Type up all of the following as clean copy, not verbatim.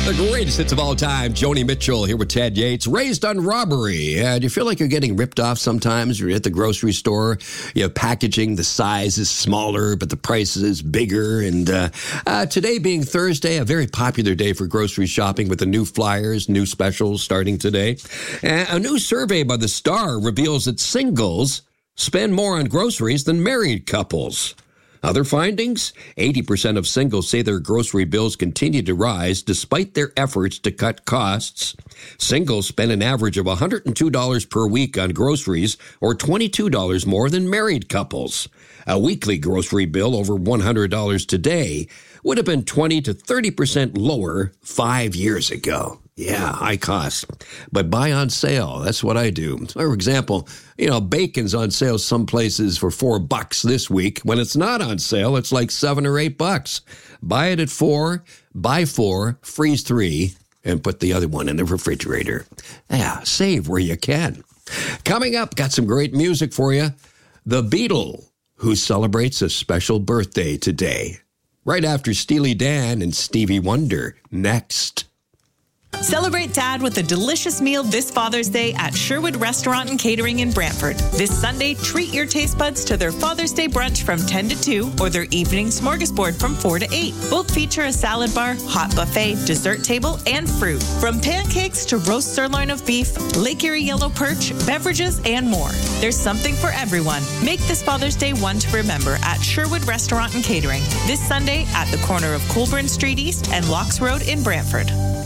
The greatest hits of all time, Joni Mitchell here with Ted Yates. Raised on robbery. Do you feel like you're getting ripped off sometimes? You're at the grocery store, you have packaging, the size is smaller, but the price is bigger. And today being Thursday, a very popular day for grocery shopping with the new flyers, new specials starting today. A new survey by The Star reveals that singles spend more on groceries than married couples. Other findings? 80% of singles say their grocery bills continue to rise despite their efforts to cut costs. Singles spend an average of $102 per week on groceries, or $22 more than married couples. A weekly grocery bill over $100 today would have been 20 to 30% lower 5 years ago. Yeah, high cost. But buy on sale. That's what I do. For example, bacon's on sale some places for $4 this week. When it's not on sale, it's like $7 or $8. Buy it at $4, buy 4, freeze 3, and put the other one in the refrigerator. Yeah, save where you can. Coming up, got some great music for you. The Beatle, who celebrates a special birthday today. Right after Steely Dan and Stevie Wonder. Next. Celebrate Dad with a delicious meal this Father's Day at Sherwood Restaurant and Catering in Brantford. This Sunday, treat your taste buds to their Father's Day brunch from 10 to 2 or their evening smorgasbord from 4 to 8. Both feature a salad bar, hot buffet, dessert table, and fruit. From pancakes to roast sirloin of beef, Lake Erie yellow perch, beverages, and more. There's something for everyone. Make this Father's Day one to remember at Sherwood Restaurant and Catering. This Sunday at the corner of Colburn Street East and Locks Road in Brantford.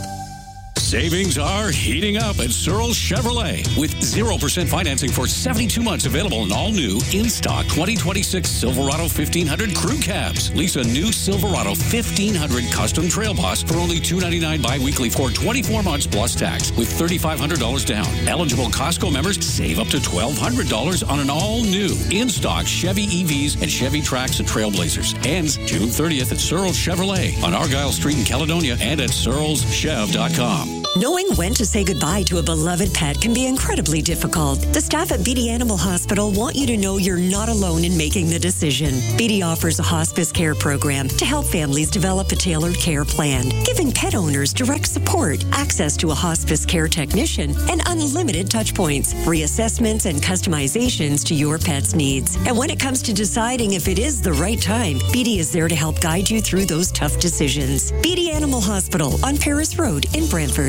Savings are heating up at Searles Chevrolet with 0% financing for 72 months available in all new in-stock 2026 Silverado 1500 crew cabs. Lease a new Silverado 1500 custom Trail Boss for only $299 bi-weekly for 24 months plus tax with $3,500 down. Eligible Costco members save up to $1,200 on an all-new in-stock Chevy EVs and Chevy Trax and Trailblazers. Ends June 30th at Searles Chevrolet on Argyle Street in Caledonia and at searleschev.com. Knowing when to say goodbye to a beloved pet can be incredibly difficult. The staff at BD Animal Hospital want you to know you're not alone in making the decision. BD offers a hospice care program to help families develop a tailored care plan, giving pet owners direct support, access to a hospice care technician, and unlimited touch points, reassessments, and customizations to your pet's needs. And when it comes to deciding if it is the right time, BD is there to help guide you through those tough decisions. BD Animal Hospital on Paris Road in Brantford.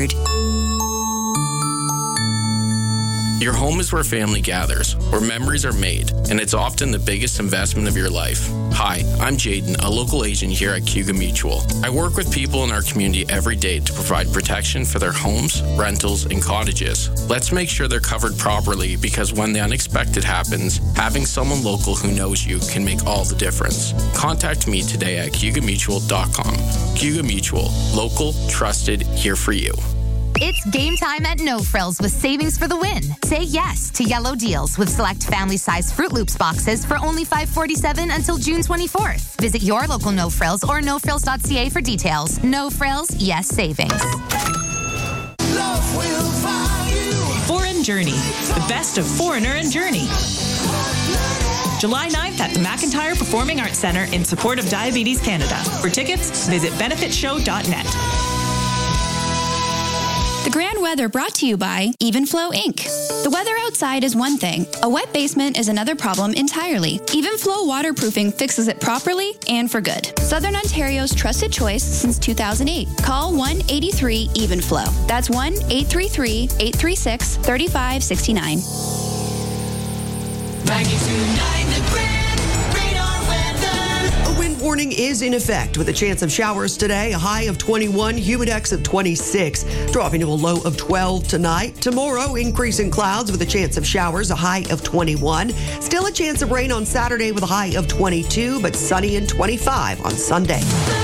Your home is where family gathers, where memories are made, and it's often the biggest investment of your life. Hi, I'm Jaden, a local agent here at Cayuga Mutual. I work with people in our community every day to provide protection for their homes, rentals, and cottages. Let's make sure they're covered properly, because when the unexpected happens, having someone local who knows you can make all the difference. Contact me today at CayugaMutual.com. Cayuga Mutual, local, trusted, here for you. It's game time at No Frills with savings for the win. Say yes to yellow deals with select family-size Fruit Loops boxes for only $5.47 until June 24th. Visit your local No Frills or nofrills.ca for details. No Frills, yes savings. Love will find you. Foreign Journey, the best of Foreigner and Journey. July 9th at the McIntyre Performing Arts Centre in support of Diabetes Canada. For tickets, visit benefitshow.net. The Grand Weather brought to you by Evenflow Inc. The weather outside is one thing. A wet basement is another problem entirely. Evenflow Waterproofing fixes it properly and for good. Southern Ontario's trusted choice since 2008. Call 1-83-EVENFLOW. That's 1-833-836-3569. 92.9 The Grand Radar Weather. A wind warning is in effect with a chance of showers today, a high of 21, humidex of 26, dropping to a low of 12 tonight. Tomorrow, increasing clouds with a chance of showers, a high of 21. Still a chance of rain on Saturday with a high of 22, but sunny and 25 on Sunday.